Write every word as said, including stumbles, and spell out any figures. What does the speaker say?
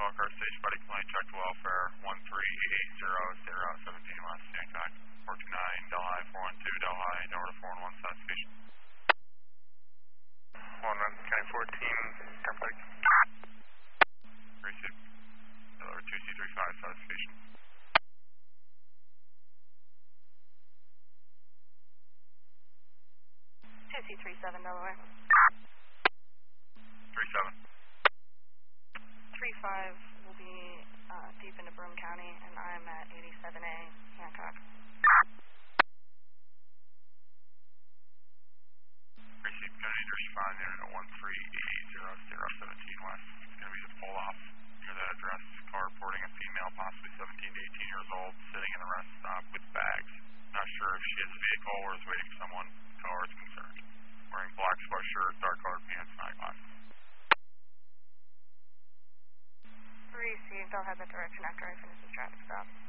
car station, buddy, plane, check to welfare, one three eight zero zero seventeen West, Hancock, four two nine, Delhi, four one two, Delhi, Delta four one one, South Station. one one, County fourteen, Turnpike. Receive, Delaware two C three five, South Station. two C three seven, Delaware. three seven. three five will be uh, deep into Broome County, and I'm at eighty-seven A, Hancock. Receive, County three five, there at one three eight zero zero seventeen West. It's going to be just pulled off near that address. Car reporting a female, possibly seventeen to eighteen years old, sitting in a rest stop with bags. Not sure if she has a vehicle or is waiting for someone. Car is concerned. Wearing black sweatshirt, dark colored pants, and eyeglasses. Received. I'll head that direction after I finish this traffic stop.